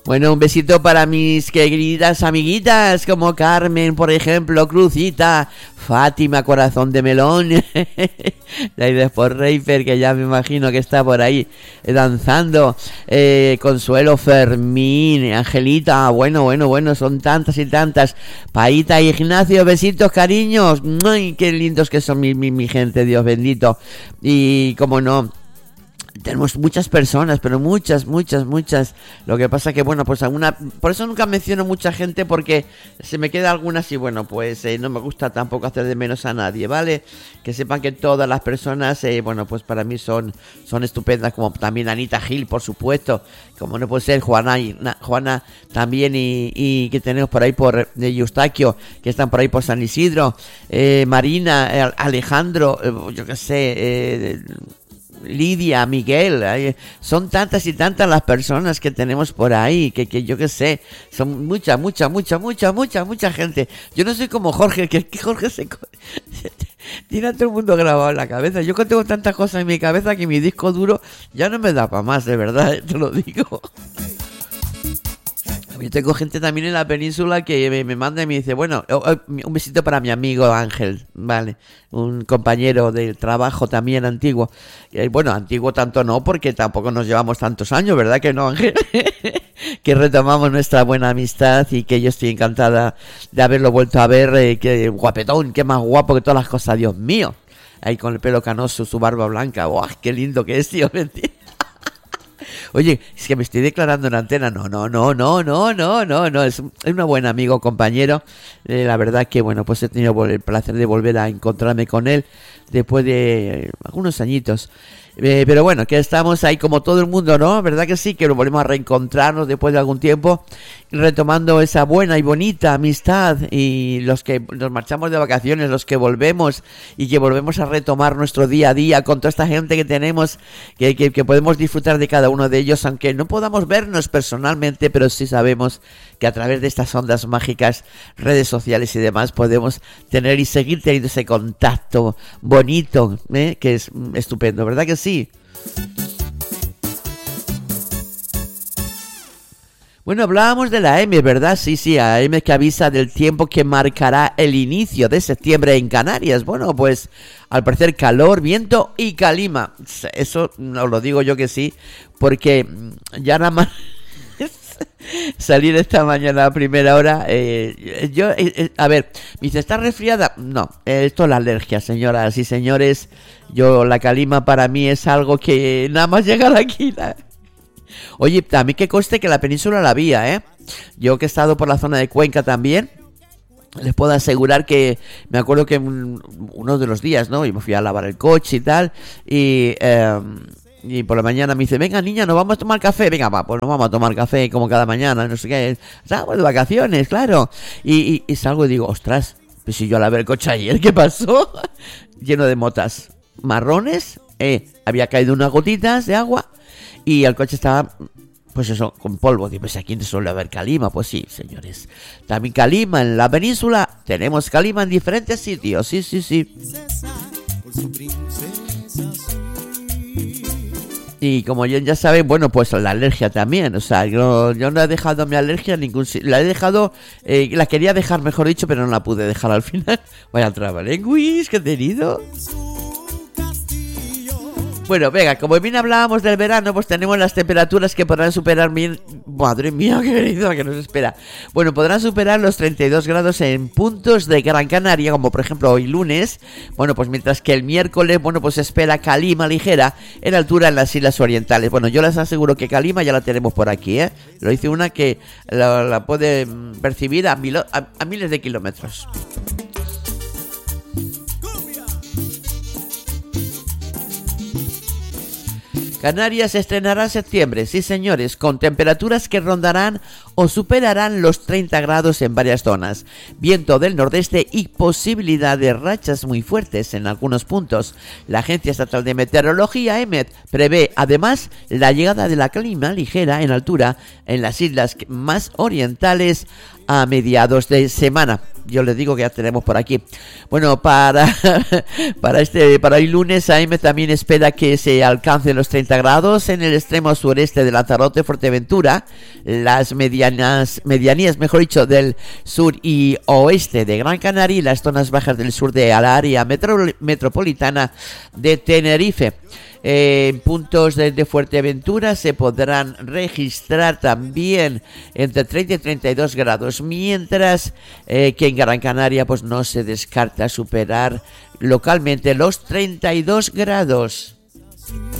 Bueno, un besito para mis queridas amiguitas como Carmen, por ejemplo, Crucita, Fátima, Corazón de Melón, y después Reifer, que ya me imagino que está por ahí danzando, Consuelo, Fermín, Angelita, bueno, son tantas y tantas, Paita y Ignacio, besitos, cariños, ay, qué lindos que son mi gente, Dios bendito, y como no, tenemos muchas personas, pero muchas. Lo que pasa que, bueno, pues por eso nunca menciono mucha gente, porque se me queda algunas y, bueno, pues no me gusta tampoco hacer de menos a nadie, ¿vale? Que sepan que todas las personas, bueno, pues para mí son estupendas, como también Anita Gil, por supuesto, como no puede ser, Juana también, y que tenemos por ahí por Eustaquio, que están por ahí por San Isidro, Marina, Alejandro, yo qué sé, Lidia, Miguel, son tantas y tantas las personas que tenemos por ahí, que yo que sé, son mucha gente. Yo no soy como Jorge, que Jorge tiene a todo el mundo grabado en la cabeza. Yo tengo tantas cosas en mi cabeza que mi disco duro ya no me da para más, de verdad, te lo digo. Yo tengo gente también en la península que me manda y me dice, bueno, un besito para mi amigo Ángel, vale, un compañero del trabajo también antiguo. Bueno, antiguo tanto no, porque tampoco nos llevamos tantos años, ¿verdad que no, Ángel? Que retomamos nuestra buena amistad y que yo estoy encantada de haberlo vuelto a ver, que guapetón, que más guapo que todas las cosas, Dios mío. Ahí con el pelo canoso, su barba blanca, ¡guau! ¡Qué lindo que es, tío! Mentira. Oye, es que me estoy declarando en antena. No. Es un buen amigo, compañero. La verdad que, bueno, pues he tenido el placer de volver a encontrarme con él después de algunos añitos. Pero bueno, que estamos ahí como todo el mundo, ¿no? ¿Verdad que sí? Que nos volvemos a reencontrarnos después de algún tiempo, retomando esa buena y bonita amistad, y los que nos marchamos de vacaciones, los que volvemos y que volvemos a retomar nuestro día a día con toda esta gente que tenemos, que podemos disfrutar de cada uno de ellos, aunque no podamos vernos personalmente, pero sí sabemos que a través de estas ondas mágicas, redes sociales y demás, podemos tener y seguir teniendo ese contacto bonito, que es estupendo, ¿verdad que sí? Bueno, hablábamos de la AM, ¿verdad? Sí, AM que avisa del tiempo que marcará el inicio de septiembre en Canarias. Bueno, pues al parecer calor, viento y calima. Eso no lo digo yo que sí, porque ya nada más salir esta mañana a primera hora, a ver, me dice, ¿estás resfriada? No, esto es la alergia, señoras y señores. La calima para mí es algo que nada más llegar aquí. Oye, también que conste que la península la había, yo que he estado por la zona de Cuenca también, les puedo asegurar que me acuerdo que uno de los días, ¿no? Y me fui a lavar el coche y tal, y por la mañana me dice, venga niña, nos vamos a tomar café. Venga, pues nos vamos a tomar café como cada mañana, no sé qué. Estamos de vacaciones, claro. Y salgo y digo, ostras, pues si yo lavé el coche ayer, ¿qué pasó? Lleno de motas marrones, había caído unas gotitas de agua y el coche estaba, pues eso, con polvo. Digo, pues aquí no suele haber calima. Pues sí, señores, también calima en la península. Tenemos calima en diferentes sitios, sí. Y como ya saben, bueno, pues la alergia también. O sea, yo no he dejado mi alergia en ningún sitio. La he dejado, la quería dejar, mejor dicho, pero no la pude dejar al final. Vaya trabalenguis que he tenido. Bueno, venga, como bien hablábamos del verano, pues tenemos las temperaturas que podrán superar madre mía, querida, que nos espera. Bueno, podrán superar los 32 grados en puntos de Gran Canaria, como por ejemplo hoy lunes. Bueno, pues mientras que el miércoles, bueno, pues se espera calima ligera en altura en las islas orientales. Bueno, yo les aseguro que calima ya la tenemos por aquí, Lo hice una que la puede percibir a miles de kilómetros. Canarias estrenará en septiembre, sí señores, con temperaturas que rondarán o superarán los 30 grados en varias zonas, viento del nordeste y posibilidad de rachas muy fuertes en algunos puntos. La Agencia Estatal de Meteorología, EMET, prevé además la llegada de la calima ligera en altura en las islas más orientales a mediados de semana. yo les digo que ya tenemos por aquí. Bueno, para hoy lunes, AM también espera que se alcancen los 30 grados en el extremo sureste de Lanzarote, Fuerteventura, las medianías, mejor dicho, del sur y oeste de Gran Canaria y las zonas bajas del sur de la área metropolitana de Tenerife. En puntos de Fuerteventura se podrán registrar también entre 30 y 32 grados, mientras que en Gran Canaria pues no se descarta superar localmente los 32 grados.